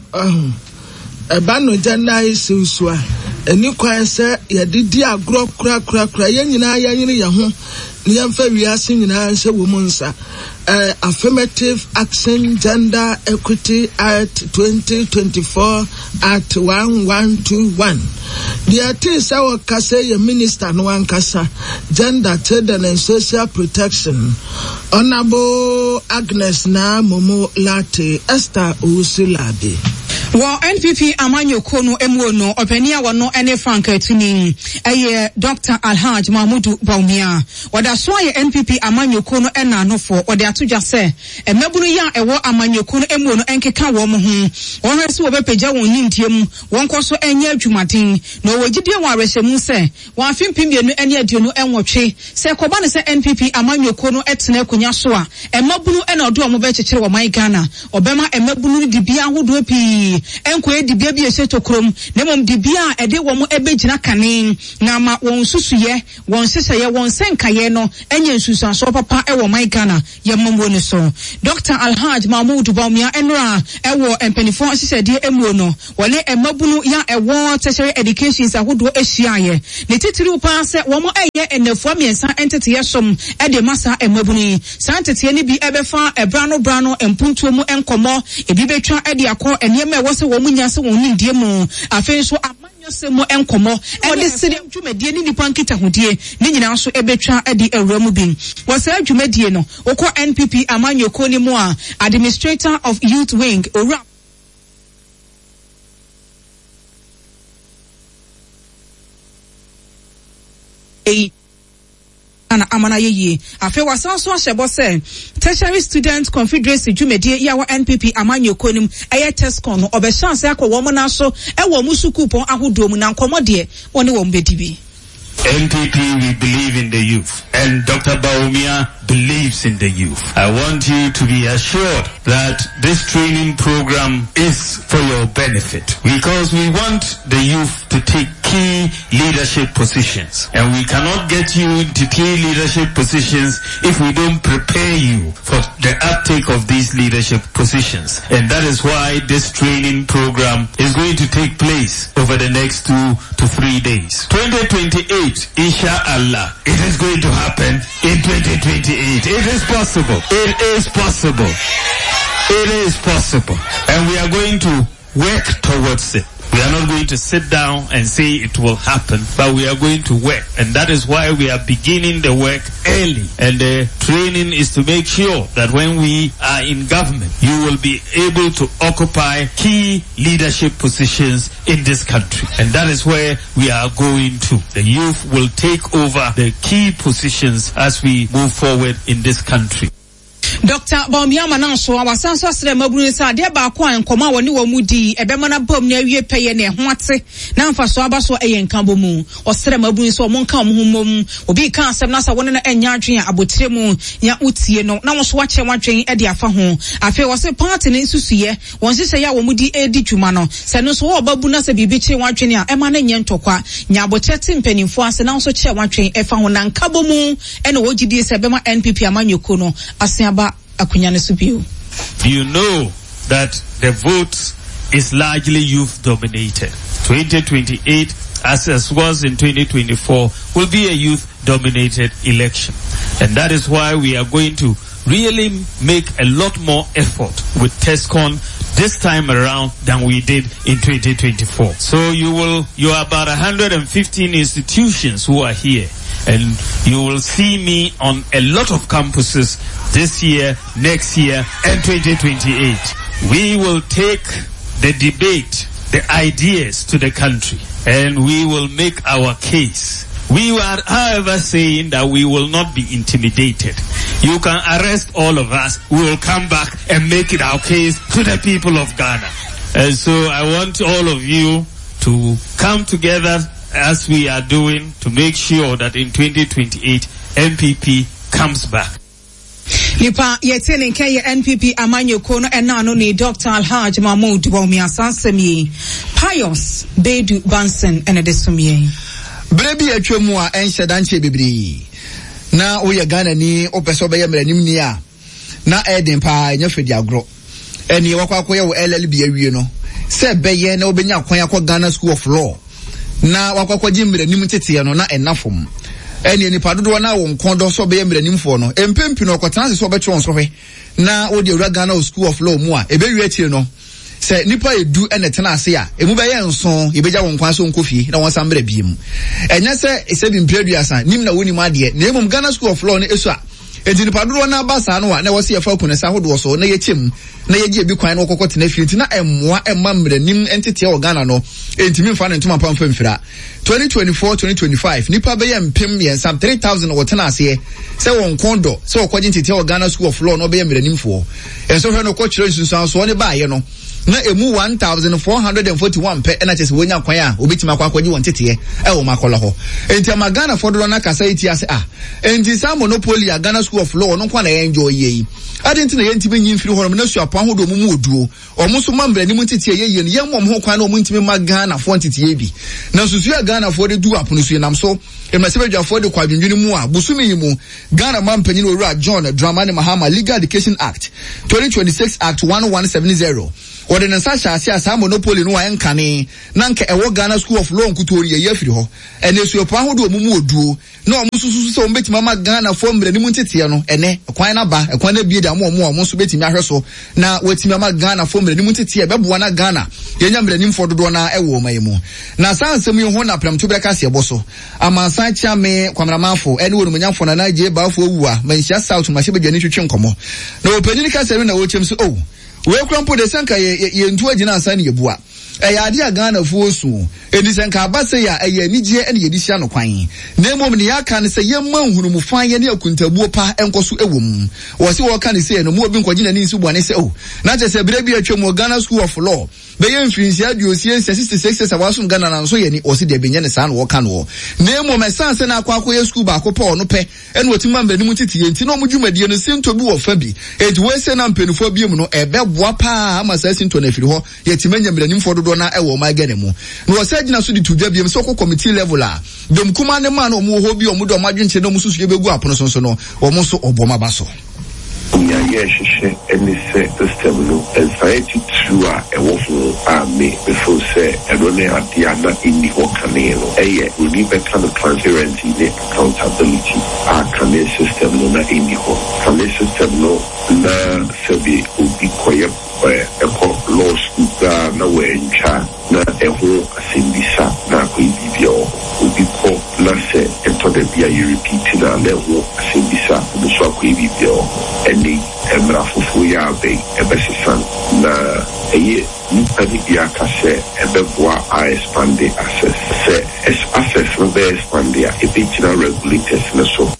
Ebano gender issues wa eni kwan se yedidi agro kura ye nyina ya nyine ye ho ne yemfa wiase nyina se wo munsa Affirmative Action Gender Equity Act 2024 at 1121 the artist our kase ye minister no ankasa gender children and social protection Honorable Agnes na Momo Late Esther Usulade. Well, NPP Amanyoko no emuono openia wano ene Frank Tuning eye Dr. Alhaj Mahmudu Baumia wada so ye NPP Amanyoko no ena no for wada atuja se emebunu ya ewo Amanyoko no emuono enkeka wo mo ho won hwese wo bepeja won nimtiem won koso enye adwumaden no wogidie won arehemu se won afimpimbie ene aduonu enwotwe se koba ne se NPP Amanyoko no etena akunya so a emebunu ena odo mo be chekere wo man Ghana obema emebunu di bia hodo pi enko edibia bi esetokrom na mom dibia ede wo mo ebegina kanen na ma won susuye won seseye won senkaye no enye nsusanso papa e wo man Ghana ye momwo ne so Dr. Alhaj Mahmudu Baumia enra ewo empenifo sesede emuo no wole emabunu ya ewo tertiary education ahodo ehyiaye ne titiri pa se wo mo eye enafua miensa entete yesom ede masa emabunu santete ne bi ebefa ebrano empuntuo mu enkomo ebi betwa ede akọ enema wose wo munya se won ndie mu afen so amanyo se mu enkomo e de sire dwumadie ni nipa nkita hodie ni nyina so ebetwa ade awramu bin wose dwumadie no okọ NPP Amanyoko ni mu a administrator of youth wing ora ana amana yeye afi wasanso ahebo se tertiary student confederacy dwumedie ya wa NPP Amanyoko nim eye tescon no obehyanse akọ wo na so e wo musukupon ahodo mu na nkomode woni wo mbedibi. NPP, we believe in the youth, and Dr. Baumia believes in the youth. I want you to be assured that this training program is for your benefit, because we want the youth to take key leadership positions, and we cannot get you into key leadership positions if we don't prepare you for the uptake of these leadership positions. And that is why this training program is going to take place over the next 2 to 3 days. 2028, Inshallah, it is going to happen in 2028. It is possible. It is possible. It is possible. And we are going to work towards it. We are not going to sit down and say it will happen, but we are going to work. And that is why we are beginning the work early. And the training is to make sure that when we are in government, you will be able to occupy key leadership positions in this country. And that is where we are going to. The youth will take over the key positions as we move forward in this country. Dr. Baumia Mananso awasanso asre mabunu sa de ba kwa enkoma woni wo mudi ebema na bom na awie peye ne ho ate na mfaso abaso eye nkambo mu osre mabunu so mo nka omhumom obi ka asem na sa woni na enya adwen abotire mu ya utie no na wo so wache wadwen e de afa ho afi wo se party ne nsusuye won sese ya wo mudi edi dwuma no se no so wo babu na se bibi che wadwen a ema na nye ntokwa nya abotire timpanimfo ase na wo so che wadwen e fa ho na nkabo mu e na wo gidi se bema NPP Amanyoko no asiaba. You know that the vote is largely youth dominated. 2028, as was in 2024, will be a youth dominated election. And that is why we are going to really make a lot more effort with TESCON this time around than we did in 2024. So you are about 115 institutions who are here. And you will see me on a lot of campuses this year, next year, and 2028. We will take the debate, the ideas to the country, and we will make our case. We are, however, saying that we will not be intimidated. You can arrest all of us. We will come back and make it our case to the people of Ghana. And so I want all of you to come together as we are doing to make sure that in 2028 NPP comes back. Nipa yetene nke NPP Amanyoko no enano ni Dr. Alhaj Mahmudu Baumia sansemi Pius Bedu Bansen ene desumie Brebi atwemu a enhye danche bebri na wo ye Ghana ni opeso be ye mranim ni a na eden pa nya fedi agro eni wakwakoye wo LLB awie no se beye na obenya kwan akọ Ghana School of Law na wakwakwaji mranim tete no na enafom ene nipa dodo na wo nkondo so beye mranimfo no empempi no kwotana se obetwe on sohwe na wo de Ghana School of Law mu a ebewi akire no se nipa edu ene tena ase a emu beye nson ebeja wo nkwan so nkofie na won sambra biem enya se esebi mpleduasa nim na woni mu ade na emum Ghana School of Law ne esu a enti nipa dodo na basa no a na wo se yefa kunesa hodo so na yechem na yeje bi kwan no kokoti na firi na emmoa emma mranim entity o Ghana no enti mi fa ne ntuma pam famfira 2024-2025 nipa beye mpem yensam 3000 wotena ase se won kondo se okwaje entity o Ghana School of Law no beye mranimfo enso hwe no kwachiro nsunsan so ne baaye no na emu 1441 pe na chese wonya kwan a obetima kwakwaje won tete e wo makola ho enti ama Ghana fodo na kasa iti ase enti sa monopoly a Ghana School of Law no kwa na enjoy yi adenti na yenti benyi mfiri ho na su apan hodo mu oduo omuso mambra ni mu tete ye ne yemmom ho kwan na omuntimi ma Ghana fo tete ye bi na susu ya Ghana fo de du apono su nam so emesebedwa fo de kwadwendwene mu a busumi yi mu Ghana mampanyin owura John Dramani Mahama Legal Education Act 2026 Act 1170 ordinance asa monopoly no enkane nanka ewo Ghana School of Law nkutori ye afiri ho ene su apan hodo mu oduo na omususu se ombetima ma Ghana fo mbre ni mu tete no ene kwan na ba kwan na bie da mo so betimi ahwe so na watimi ma Ghana fo mbre ni mu tete beboa na Ghana yenya mbre ni mfo dodo na ewo mayimu na sansem yi ho na pram to breka se eboso amansan chia me kwamramafo ene wonu manyafo na naje baafo owua manhia south ma hye bedwane twetwe nkomo na opanyini ka se na wochem so we krampo de sanka ye ntu agina asan ye bua ade a Ghana fo su eni sanka abase ya ye anigye ene ye dihia no kwan na emom ne yaka ne se ye manhunu mu fan ye ne akuntabuo pa enkoso ewom wo se wo ka ne se no mu obi nkogina ni nsu buane se na che se bire bi atwem Ghana School of Law be ye mfinsi adiosie 66 awasum Ghana na so ye ni o se de benye ne sa no wo ka no na emom esanse na akwa ye school ba ko pa ono pe ene otima mba ni mu titi enti na omudwumadie no sinto bi wo fa bi enti we se na mpenufo bi mu no ebeboa pa ama sa sinto na firi ho ye timanya mranimfo dodo na ewo ma Ghana mu no wo se gina so di tudwa bi so ko committee level a dem kuma ne ma no mu ho bi omudo madwenche no mususu ye begu apono so no wo mo so oboma ba so Yasheshe any system no anxiety through a waffle me before say I don't know at the other in the canelo. We need better transparency, the accountability. Our canal system no na in the canal system no na sebi ubi quiet a law school na we in charge na eho asimbisa na kuibibio ubi ko na se ento de bia you repeat na eho asimbisa so kuibibio any emra fufu ya be ebesisan na eye nipa ni bia ka se ebeboa a expand the access se access no be expand the ebitina regulators na so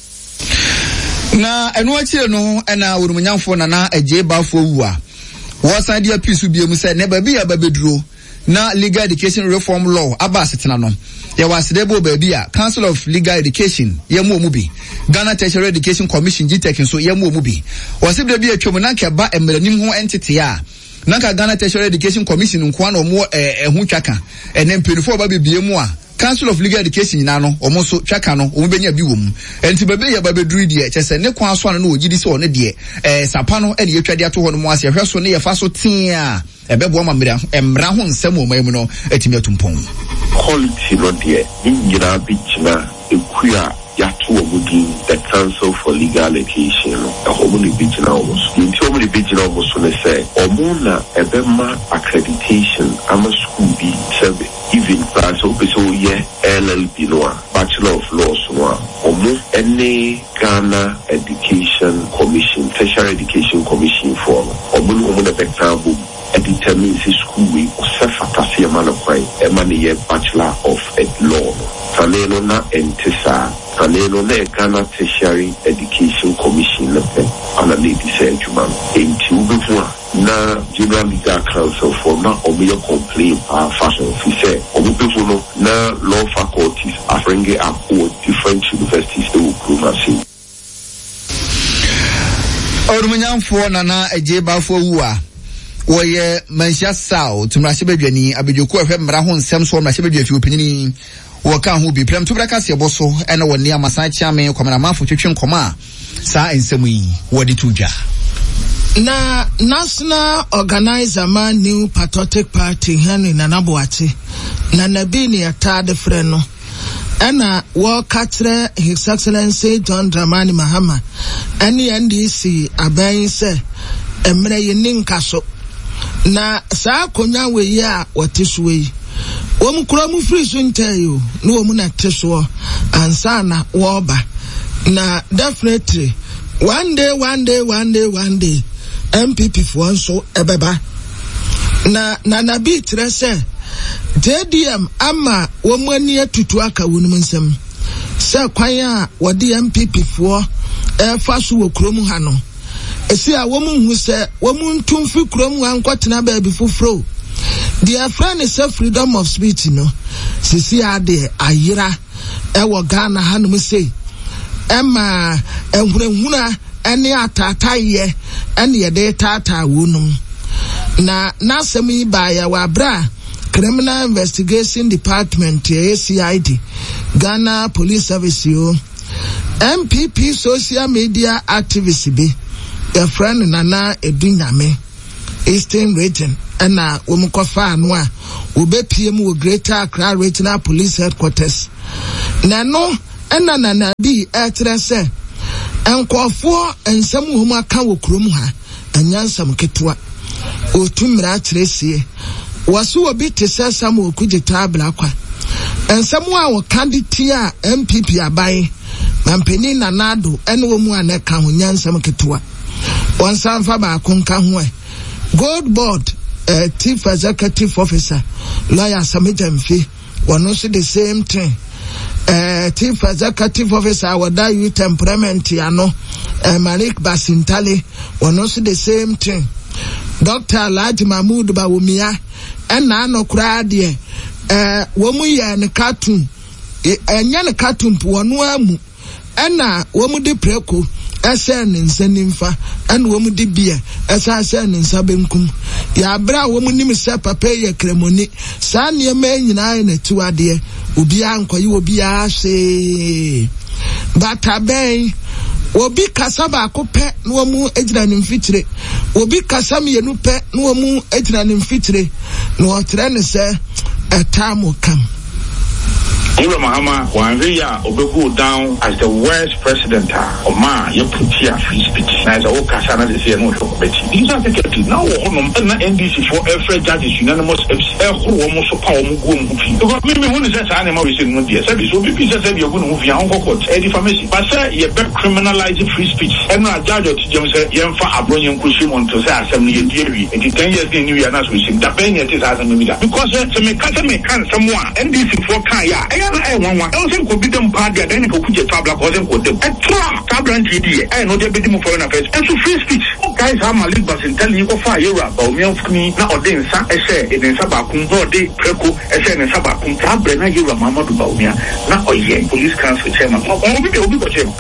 na enu achire no na urumunyamfo na agye bafo wuwa wosan dia pisu biemu se ne baby ya babeduro na Legal Education Reform Law abasetena no ya wasedebo baby a Council of Legal Education yemu omubi Ghana Tertiary Education Commission GTEC so yemu omubi wasebde bi atwom na keba emranim ho entity a nanka Ghana Tertiary Education Commission nko na omo ehu twaka ene mpelifo ba bibiemu a Council of Legal Education na no omo so twaka no omo benya bi wom enti baby ya babeduru die chese ne kwan so no ogidi se one die sapa no ene yetwade ato ho no mo ase hwe so ne yefa so tia ebebo ma emra ho nsem o mamu no atimi atumpon quality no die nyira bi kina ekuya yato omudi the Council for Legal Education no omuni bi kina almost nti omuni bi kina almost ne say omuna ebema accreditation ama school bi serve even class so ye LLB no Bachelor of Laws no omu any Ghana Education Commission Tertiary Education Commission for omu na bekabo determines the school we self-attached man of crime, a money Bachelor of Law. Kanelo na entisa, kanelo na Ghana Tertiary Education Commission and a lady said to man, na General Legal Council for na omiyo complain fashion. He said, omubefuno na law faculties are bringing up different universities they will grow massive. Orumunyamfo na agye bafo wuwa woye Manchester South tumrahye badwani abedwoko ehwe mra ho nsem so mrahye badwafi opanyini woka ho bi prem to braka se boso ene woni amasan chiame kwamana mafo twetwe nkoma sa ensem yi wodi tuja Na National Organizer Man New Patriotic Party Henry Nanabuati na Nabini Atade Freno Ena Wakatre His Excellency John Dramani Mahama Eni NDC abayin se emre yenin kaso na saa konya we ya watiswe yi wom kura mu free so ntayo no wom na teso ansa na woba na definitely one day MPP for nso ebeba na nabi trese JDM ama womani atutu aka wonum nsem se kwan a wode MPP for fa so wo krom ha no esi a womu hu se womu ntumfi krom ha nkotena ba bi foforo their friend is a freedom of speech no sisi ade ayira ewo Ghana ha no sei ema ehurehuna ene atataye ene yede tata wonum na nasem yi ba ya wabra Criminal Investigation Department ACID Ghana Police Service yo MPP social media activist be a friend Nana Edunyame Eastern Region ena womukofa anu a obepiem wo Greater Accra Regional Police Headquarters na no ena nana bi etrese enkofo ensam wo mu aka wo krom ha anyansam ketwa otumra atresie wasu obi tesasam wo kugita abla ensam a wo candidate a MPP abai mampeni nanado ene wo mu aneka ho nyansam ketwa wansanfa ba konka ho Gold Board Chief Executive Officer Lawyer Samijamfi one also the same thing Chief Executive Officer Wada Youth Temperament Yano Malik Basintali one also the same thing Dr. Alhaji Mahmoud Bawumia and Nano Kradie womu ya ne cartoon enya ne cartoon po wonu amu ena womu de preko ese ne nsanimfa ena womu de bia ese ne nsabenkum ya bra womu nim se papa ye kremoni sa ne ma nyina na tuade obi ankoyi obi ase bataben obi kasaba akopɛ no mu ejira ne mfitire obi kasam ye no pɛ no mu ejira ne mfitire no otre ne se etamo kam Ibrahim Mahama wanria obegu down as the worst president of ma you put here free speech na za okasa na dey no so beti these are the now honum na NDC for every judges unanimous ho wo mo so pa wo mo go mo fi because me who say say na ma we say no dey say so people say you go no fi an court defamation but say you be criminalize free speech and na judge to jam say you fa abronye nkoshi mo to say asem no ye diewi and 10 years dey new year na so we say that ben yet is asem no because to me can someone NDC for kan ya I don't could be them party at any could tabla causing could them. Tabla and TD, I know they're bidding foreign affairs. And so free speech. Guys, I'm a lead bus and tell you for Europe, or me of me, now or then, say, in Sabakum, or day, Preco, say, in Sabakum, Tabla, Europe, Mamma Baumia, now or ye, police council chairman, or be the chairman.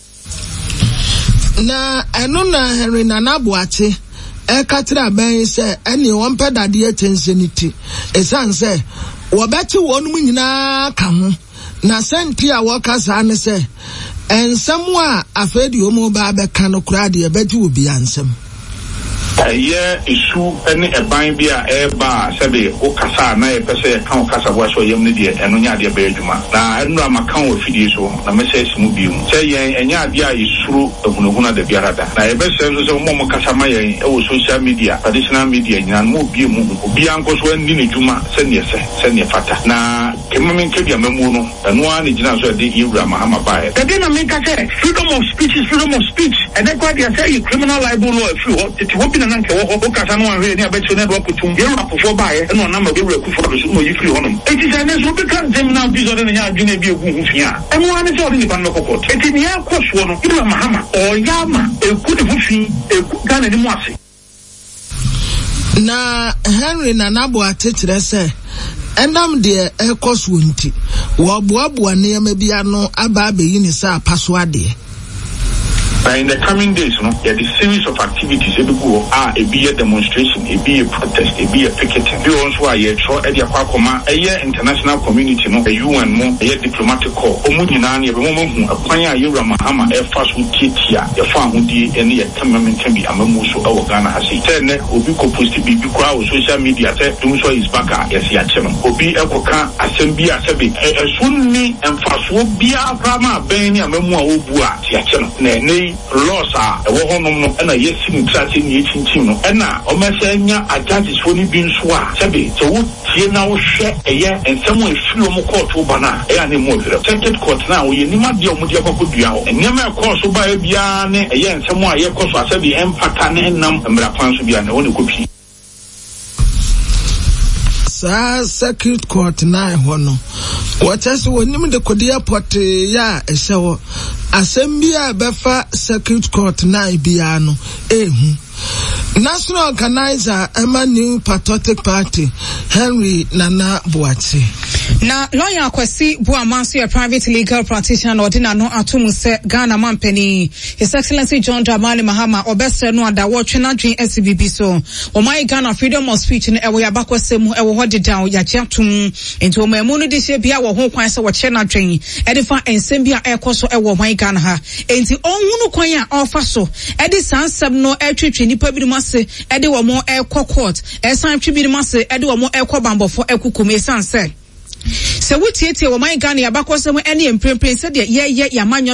Na, I know Henry Nanabuati, Katra Ben say, any one ped at the attentionity. A son say, Wabati won nyina ka ho na senti a wokasa ne se ensam a afedi omo ba be ka no kura de beji obi ansam yeah issue any a ban bia eba sebe okasa na e pese kan okasa bo so yem ne de eno nya de be adwuma na enu amakan wo fidie so na message mu bi mu say yen enya de a isuru ehunuhuna de biarada na e be se so mo kasa ma yen e wo social media traditional media nya mo bi mu obi anko so ni ne dwuma se ne fata na kemamen ke bia mamu no enu ani gina so de Ibrahim Mahama bae de na me ka say freedom of speech is freedom of speech and then quite say you criminal libel law free what it will be na nke wo kasa no anwe ni abeche na do kutum ye rapofo bae no na ma be wura kufu do so no yifiri honum enti say na so be kan dem na bi so de nya adwene bi egu hufia emu ani so de ni ban no kokot enti ni akoso no Ibrahim Mahama o yama eku de hufi eku Ghana ni mu ase na Henry Nanabo atetere se endam de ekoso nti wo boaboa ne yama bia no aba abeyi ni sa apaso ade But in the coming days, there is a series of activities. It be a demonstration, it be a protest, it be a picketing. We also are here a international community, a UN, a diplomatic corps. Omunani, a woman, a Panya Yura Mahama, a fast with Kitia, a farm who did any temperament can be a Mamuso or Ghana has a turn, Obiko post to be crowd social media, Dumso is back as Yacham, Obi Ecoca, Assembly, a Sunni and fast will be a Brahma, Benny, a Memua Ubua, Yacham, Nay. Losa, a woman, and a yes in Satin Yachin, and now, Omasanya, a judge is only being swa, Sabi, so would now share a year and someone flew more court to Bana, and more. Second court now, you never deal with your Kudia, and never course by a Biane, a year and someone, your course was Sabi, and Patan and Nam, and Rapans to be an only cookie. Circuit court na hono watasi wonim de kodia pote ya esewo asembia befa circuit court na bia no ehu National Organizer Emma New Patriotic Party Henry Nana Boati. Na lawyer Kwesi Buamanso, a private legal practitioner ordina no atumu se Ghana Mampeni. His Excellency John Dramani Mahama obese no ada watchena dream SCBB so. O my Ghana freedom of speech in ewe yabakwa semu ewe hodi down ya jatum into o memunu dishe bia wo ho kwan se watchena dream. Edifa ensembia ekoso ewe my Ghana ha. Enti onhunu kwan ya ofa so. Edi sansem no etwetwe nipa bi mase edi wo mo court. Esan twi bi mase edi wo mo bambofo ekukum esan se. Se wutietie wo man Ghana yabakwa semu ene emprempren se de ye yamanyo